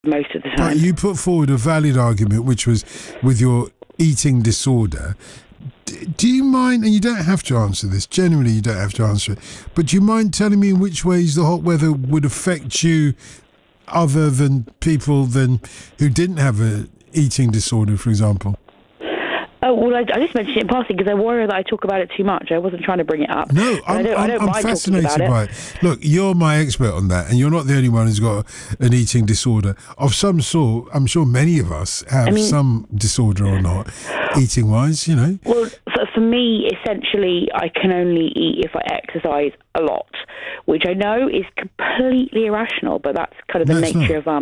most of the time. But you put forward a valid argument, which was with your eating disorder. Do you mind, and you don't have to answer this, generally you don't have to answer it, but do you mind telling me in which ways the hot weather would affect you other than people who didn't have an eating disorder, for example? Oh, well, I just mentioned it in passing because I worry that I talk about it too much. I wasn't trying to bring it up. No, I'm fascinated by it. Look, you're my expert on that, and you're not the only one who's got an eating disorder of some sort. I'm sure many of us have some disorder or not, eating-wise, you know. Well, for me, essentially, I can only eat if I exercise a lot, which I know is completely irrational, but that's kind of the nature of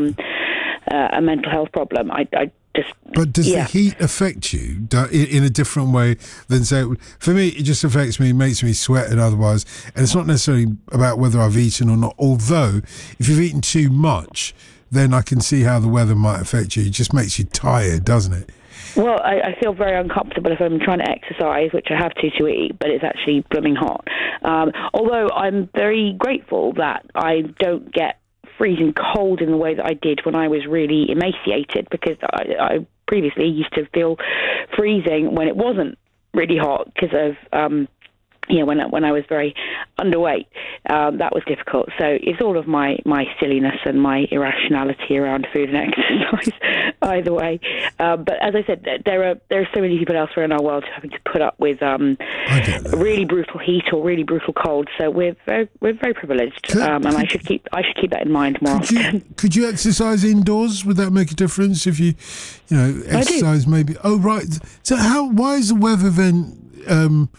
a mental health problem. But does the heat affect you in a different way than, say, for me, it just affects me, makes me sweat and otherwise, and it's not necessarily about whether I've eaten or not, although if you've eaten too much, then I can see how the weather might affect you. It just makes you tired, doesn't it? Well, I feel very uncomfortable if I'm trying to exercise, which I have to eat, but it's actually blooming hot. Although I'm very grateful that I don't get freezing cold in the way that I did when I was really emaciated, because I previously used to feel freezing when it wasn't really hot because of when I was very underweight. That was difficult. So it's all of my silliness and my irrationality around food and exercise either way. But as I said, there are so many people elsewhere in our world having to put up with really brutal heat or really brutal cold. So we're very privileged, and I should keep that in mind more often. Could you exercise indoors? Would that make a difference if you exercise maybe? Oh, right. So why is the weather then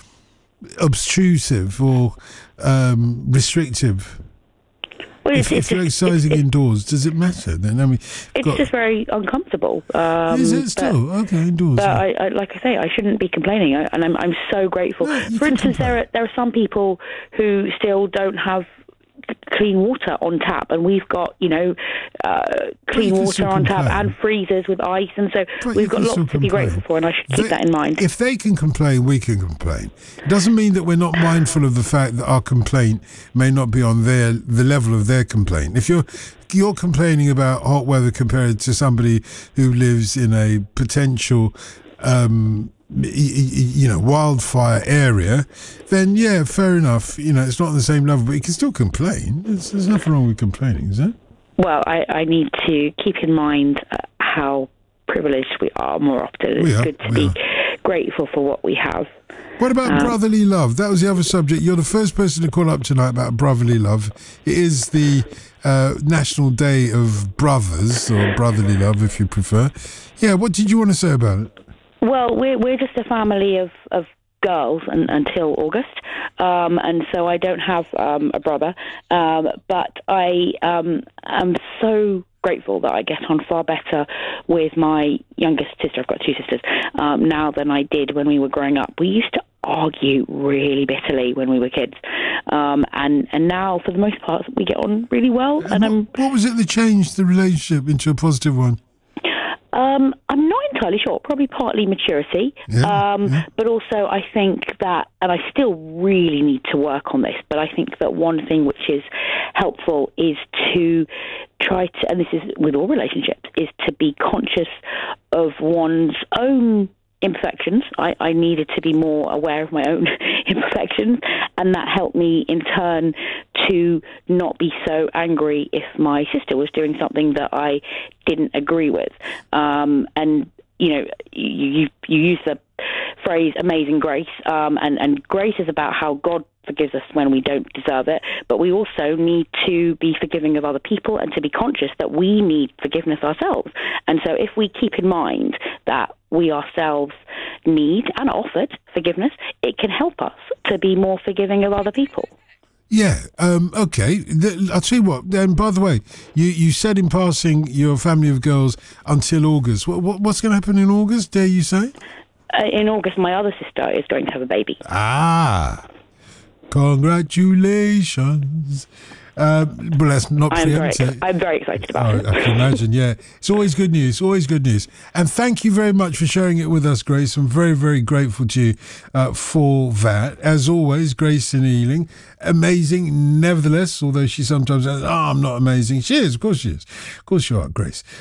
obtrusive or restrictive? Well, if you're exercising indoors, does it matter then? I mean, it's just very uncomfortable. Is it still? Okay, indoors. But I like I say, I shouldn't be complaining, and I'm so grateful. For instance, there are some people who still don't have clean water on tap, and we've got clean water on tap and freezers with ice, and so we've got lots to be grateful for, and I should keep that in mind. If they can complain, we can complain. It doesn't mean that we're not mindful of the fact that our complaint may not be on the level of their complaint. If you're complaining about hot weather compared to somebody who lives in a potential wildfire area, then yeah, fair enough. It's not on the same level, but you can still complain. There's nothing wrong with complaining, is there? Well, I need to keep in mind how privileged we are more often. It's good to be grateful for what we have. What about brotherly love? That was the other subject. You're the first person to call up tonight about brotherly love. It is the National Day of Brothers, or brotherly love if you prefer. Yeah, what did you want to say about it? Well, we're just a family of girls until August, and so I don't have a brother, but I am so grateful that I get on far better with my youngest sister. I've got two sisters now than I did when we were growing up. We used to argue really bitterly when we were kids, and now for the most part we get on really well. What was it that changed the relationship into a positive one? I'm not entirely sure. Probably partly maturity, but also I think that, and I still really need to work on this, but I think that one thing which is helpful is to try to, and this is with all relationships, is to be conscious of one's own imperfections. I needed to be more aware of my own imperfections, and that helped me in turn to not be so angry if my sister was doing something that I didn't agree with. And you use the phrase "amazing grace," and grace is about how God forgives us when we don't deserve it, but we also need to be forgiving of other people and to be conscious that we need forgiveness ourselves. And so if we keep in mind that we ourselves need and offered forgiveness, it can help us to be more forgiving of other people. Yeah, okay. I'll tell you what, and by the way, you said in passing you're a family of girls until August. What's going to happen in August, dare you say? In August, my other sister is going to have a baby. Ah, congratulations. But let's not preempt it. I'm very excited about it. I can imagine, yeah. It's always good news, always good news. And thank you very much for sharing it with us, Grace. I'm very, very grateful to you for that. As always, Grace in Ealing, amazing nevertheless, although she sometimes says, I'm not amazing. She is, of course she is. Of course you are, Grace.